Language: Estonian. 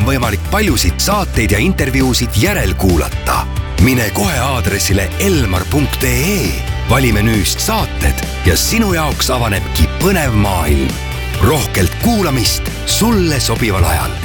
on võimalik paljusid saateid ja intervjuusid järelkuulata. Mine kohe aadressile elmar.ee, vali menüüst saated ja sinu jaoks avanebki põnev maailm. Rohkelt kuulamist sulle sobival ajal.